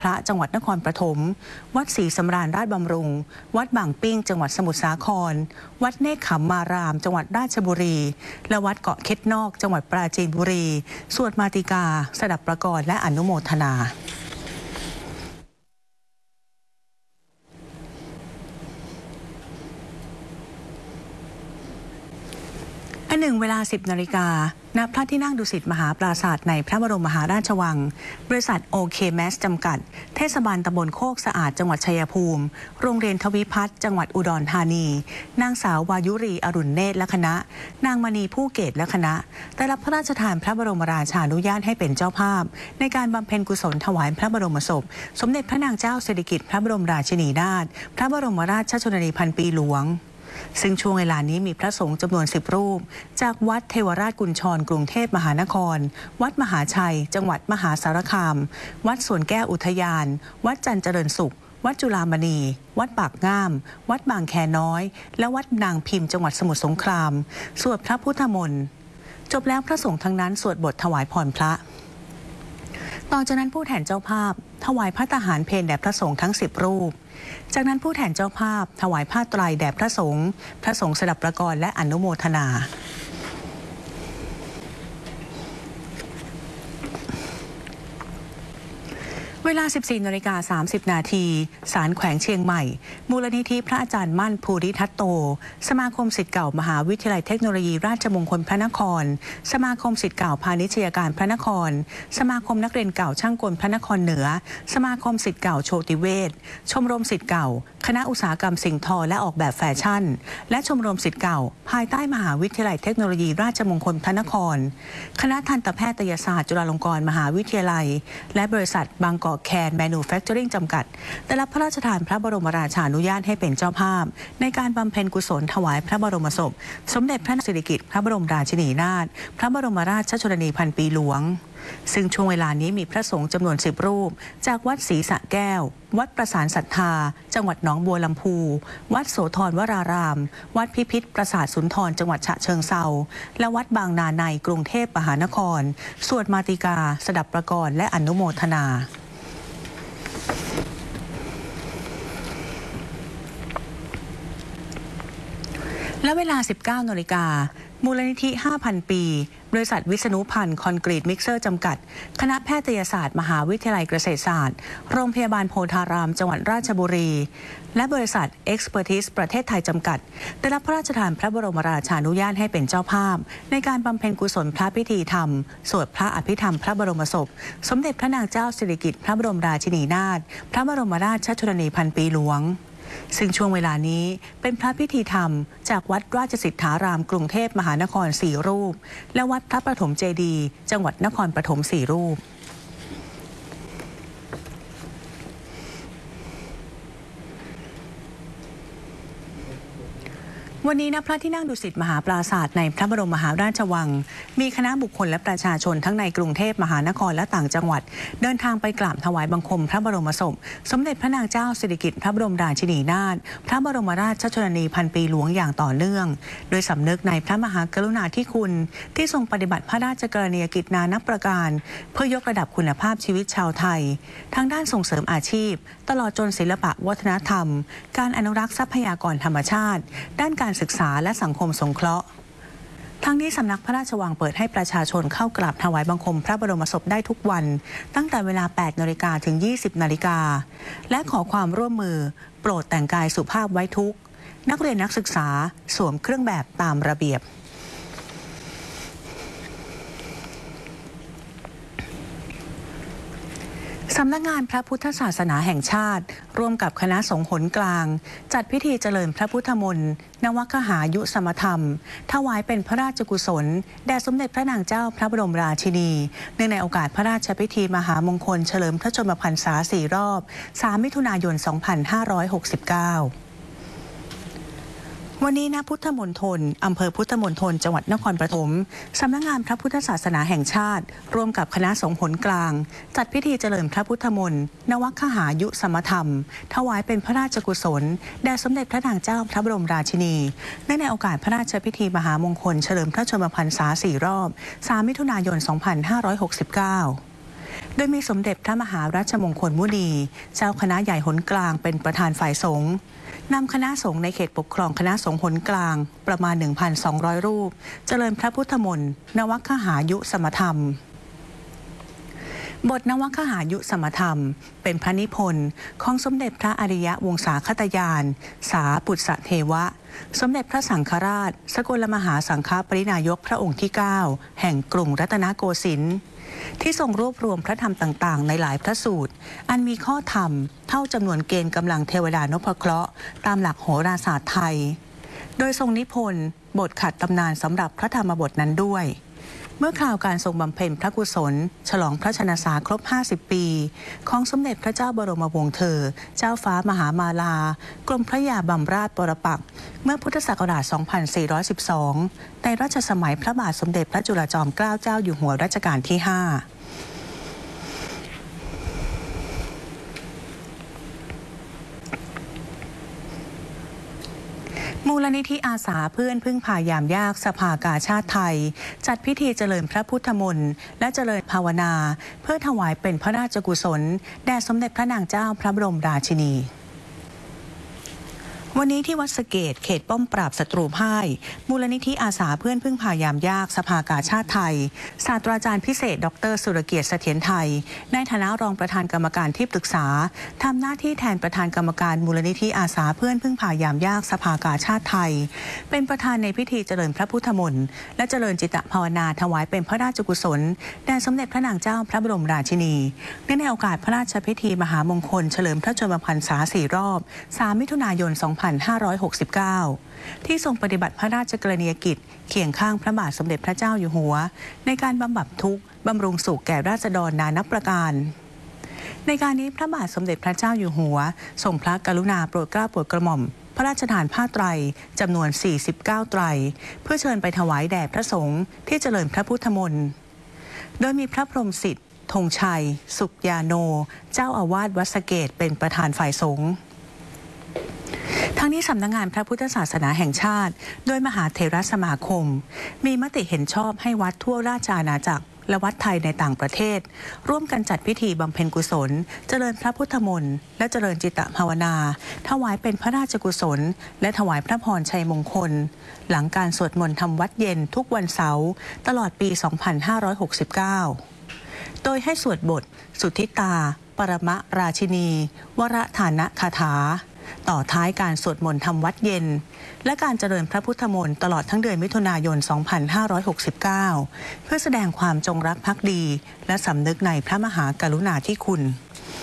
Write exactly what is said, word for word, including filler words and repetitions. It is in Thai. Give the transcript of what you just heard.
พระจังหวัดนครปฐมวัดศรีสำราญราชบำรุงวัดบางปิ้งจังหวัดสมุทรสาครวัดเนกขมารามจังหวัดราชบุรีและวัดเกาะเค็ดนอกจังหวัดปราจีนบุรีสวดมาติกาสดับประกรณ์และอนุโมทนาอันหนึ่งเวลาสิบนาฬิกาณพระที่นั่งดุสิตมหาปราสาทในพระบรมมหาราชวังบริษัทโอเคแมสจำกัดเทศบาลตำบลโคกสะอาดจังหวัดชัยภูมิโรงเรียนทวิพัฒน์จังหวัดอุดรธานีนางสาววายุรีอรุณเนตรและคณะนางมณีผู้เกตและคณะได้รับพระราชทานพระบรมราชานุญาตให้เป็นเจ้าภาพในการบำเพ็ญกุศลถวายพระบรมศพสมเด็จพระนางเจ้าสิริกิติ์พระบรมราชินีนาถพระบรมราชชนนีพันปีหลวงซึ่งช่วงเวลานี้มีพระสงฆ์จำนวนสิบรูปจากวัดเทวราชกุญชรกรุงเทพมหานครวัดมหาชัยจังหวัดมหาสารคามวัดสวนแก้วอุทยานวัดจันเจริญสุขวัดจุฬามณีวัดปากง่ามวัดบางแคน้อยและวัดนางพิมพ์จังหวัดสมุทรสงครามสวดพระพุทธมนต์จบแล้วพระสงฆ์ทั้งนั้นสวดบทถวายพรพระต่อจากนั้นผู้แทนเจ้าภาพถวายพระทหารเพลแด่พระสงฆ์ทั้งสิบรูปจากนั้นผู้แทนเจ้าภาพถวายผ้าไตรแด่พระสงฆ์พระสงฆ์สดับประกรณ์และอนุโมทนาเวลา สิบสี่นาฬิกาสามสิบนาทีศาลแขวงเชียงใหม่มูลนิธิพระอาจารย์มั่นภูริทัตโตสมาคมศิษย์เก่ามหาวิทยาลัยเทคโนโลยีราชมงคลพระนครสมาคมศิษย์เก่าพาณิชยการพระนครสมาคมนักเรียนเก่าช่างกลพระนครเหนือสมาคมศิษย์เก่าโชติเวชชมรมศิษย์เก่าคณะอุตสาหกรรมสิ่งทอและออกแบบแฟชั่นและชมรมศิษย์เก่าภายใต้มหาวิทยาลัยเทคโนโลยีราชมงคลพระนครคณะทันตแพทยศาสตร์จุฬาลงกรณ์มหาวิทยาลัยและบริษัทบางกอกแคนแมนูแฟคเจอริงจำกัดได้รับพระราชทานพระบรมราชานุญาตให้เป็นเจ้าภาพในการบำเพ็ญกุศลถวายพระบรมศพสมเด็จพระนางสิริกิติ์พระบรมราชินีนาถพระบรมราชชนนีพันปีหลวงซึ่งช่วงเวลานี้มีพระสงฆ์จำนวนสิบรูปจากวัดศรีสะแก้ววัดประสานศรัทธาจังหวัดหนองบัวลำพูวัดโสธรวรารามวัดพิพิธปราสาทสุนทรจังหวัดฉะเชิงเทราและวัดบางนาในกรุงเทพมหานครสวดมาติกาสดับประกรณ์และอนุโมทนาและเวลา สิบเก้านาฬิกามูลนิธิ ห้าพัน ปีบริษัทวิษณุพันธ์คอนกรีตมิกเซอร์จำกัดคณะแพทยศาสตร์มหาวิทยาลัยเกษตรศาสตร์โรงพยาบาลโพธารามจังหวัดราชบุรีและบริษัท Expertise ประเทศไทยจำกัดได้รับพระราชทานพระบรมราชานุญาตให้เป็นเจ้าภาพในการบำเพ็ญกุศลพระพิธีธรรมสวดพระอภิธรรมพระบรมศพสมเด็จพระนางเจ้าสิริกิติ์พระบรมราชินีนาถพระบรมราชชนนีพันปีหลวงซึ่งช่วงเวลานี้เป็นพระพิธีธรรมจากวัดราชสิทธารามกรุงเทพมหานครสี่รูปและวัดพระประถมเจดีย์จังหวัดนครปฐมสี่รูปวันนี้ณพระที่นั่งดุสิตมหาปราสาทในพระบรมมหาราชวังมีคณะบุคคลและประชาชนทั้งในกรุงเทพมหานครและต่างจังหวัดเดินทางไปกราบถวายบังคมพระบรมศพสมเด็จพระนางเจ้าสิริกิติ์พระบรมราชินีนาถพระบรมราชชนนีพันปีหลวงอย่างต่อเนื่องโดยสำนึกในพระมหากรุณาธิคุณที่ทรงปฏิบัติพระราชกรณียกิจนานับประการเพื่อยกระดับคุณภาพชีวิตชาวไทยทั้งด้านส่งเสริมอาชีพตลอดจนศิลปะวัฒนธรรมการอนุรักษ์ทรัพยากรธรรมชาติด้านการศึกษาและสังคมสงเคราะห์ทั้งนี้สำนักพระราชวังเปิดให้ประชาชนเข้ากราบถวายบังคมพระบรมศพได้ทุกวันตั้งแต่เวลา แปดนาฬิกา ถึง ยี่สิบนาฬิกาและขอความร่วมมือโปรดแต่งกายสุภาพไว้ทุกนักเรียนนักศึกษาสวมเครื่องแบบตามระเบียบสำนักงานพระพุทธศาสนาแห่งชาติร่วมกับคณะสงฆ์หนกลางจัดพิธีเจริญพระพุทธมนต์นวคหายุสมธรรมถวายเป็นพระราชกุศลแด่สมเด็จพระนางเจ้าพระบรมราชินีเนื่องในโอกาสพระราชพิธีมหามงคลเฉลิมพระชนมพรรษาสี่รอบสามมิถุนายนสองพันห้าร้อยหกสิบเก้าวันนี้ณพุทธมณฑลอำเภอพุทธมณฑลจังหวัดนครปฐมสำนักงานพระพุทธศาสนาแห่งชาติร่วมกับคณะสงฆ์หนกลางจัดพิธีเจริญพระพุทธมนต์นวคหายุสมธรรมถวายเป็นพระราชกุศลแด่สมเด็จพระนางเจ้าพระบรมราชินีเนื่องในโอกาสพระราชพิธีมหามงคลเฉลิมพระชนมพรรษาสี่รอบสามมิถุนายนสองพันห้าร้อยหกสิบเก้าโดยมีสมเด็จพระมหาราชมงคลมุนีเจ้าคณะใหญ่หนกลางเป็นประธานฝ่ายสงฆ์นำคณะสงฆ์ในเขตปกครองคณะสงฆ์หนกลางประมาณ หนึ่งพันสองร้อย รูปเจริญพระพุทธมนต์นวคหายุสมธรรมบทนวคหายุสมธรรมเป็นพระนิพนธ์ของสมเด็จพระอริยวงศาคตยานสาปุตสเทวะสมเด็จพระสังฆราชสกลมหาสังฆปรินายกพระองค์ที่ เก้า แห่งกรุงรัตนโกสินทร์ที่ทรงรวบรวมพระธรรมต่างๆในหลายพระสูตรอันมีข้อธรรมเท่าจำนวนเกณฑ์กำลังเทวดานพเคราะห์ตามหลักโหราศาสตร์ไทยโดยทรงนิพนธ์บทขัดตำนานสำหรับพระธรรมบทนั้นด้วยเมื่อคราวการทรงบำเพ็ญพระกุศลฉลองพระชนสาครบห้าสิบปีของสมเด็จพระเจ้าบรมวงศ์เธอเจ้าฟ้ามหามาลากรมพระยาบำราชปรปักษ์เมื่อพุทธศักราช สองพันสี่ร้อยสิบสอง ในรัชสมัยพระบาทสมเด็จพระจุลจอมเกล้าเจ้าอยู่หัวรัชกาลที่ ห้ามูลนิธิอาสาเพื่อนพึ่งพายามยากสภากาชาติไทยจัดพิธีเจริญพระพุทธมนต์และเจริญภาวนาเพื่อถวายเป็นพระราชกุศลแด่สมเด็จพระนางเจ้าพระบรมราชินีวันนี้ที่วัดสะเกษเขตป้อมปราบศัตรูพ่ายมูลนิธิอาสาเพื่อนพึ่งพายามยากสภากาชาติไทยศาสตราจารย์พิเศษดรสุรเกียรติเสถียรไทยในฐานะรองประธานกรรมการที่ปรึกษาทำหน้าที่แทนประธานกรรมการมูลนิธิอาสาเพื่อนพึ่งพายามยากสภากาชาติไทยเป็นประธานในพิธีเจริญพระพุทธมนต์และเจริญจิตภาวนาถวายเป็นพระราชกุศลแด่สมเด็จพระนางเจ้าพระบรมราชินีเนื่องในโอกาสพระราชพิธีมหามงคลเฉลิมพระชนมพรรษาสี่รอบสามมิถุนายนสองพันห้าร้อยหกสิบเก้า ที่ทรงปฏิบัติพระราชกรณียกิจเคียงข้างพระบาทสมเด็จพระเจ้าอยู่หัวในการบำบัดทุกข์บำรุงสุขแก่ราษฎรนานับประการในการนี้พระบาทสมเด็จพระเจ้าอยู่หัวทรงพระกรุณาโปรดเกล้าโปรดกระหม่อมพระราชทานผ้าไตรจำนวนสี่สิบเก้าไตรเพื่อเชิญไปถวายแด่พระสงฆ์ที่เจริญพระพุทธมนต์โดยมีพระพรหมสิทธิ์ธงชัยสุขยาโนเจ้าอาวาสวัดสะเกษเป็นประธานฝ่ายสงฆ์ทั้งนี้สำนักงานพระพุทธศาสนาแห่งชาติโดยมหาเถรสมาคมมีมติเห็นชอบให้วัดทั่วราชอาณาจักรและวัดไทยในต่างประเทศร่วมกันจัดพิธีบำเพ็ญกุศลเจริญพระพุทธมนต์และเจริญจิตภาวนาถวายเป็นพระราชกุศลและถวายพระพรชัยมงคลหลังการสวดมนต์ทำวัดเย็นทุกวันเสาร์ตลอดปี สองพันห้าร้อยหกสิบเก้า โดยให้สวดบทสุทธิตาปรมราชินีวรฐานะคาถาต่อท้ายการสวดมนต์ทำวัดเย็นและการเจริญพระพุทธมนต์ตลอดทั้งเดือนมิถุนายน สองพันห้าร้อยหกสิบเก้า เพื่อแสดงความจงรักภักดีและสำนึกในพระมหากรุณาธิคุณ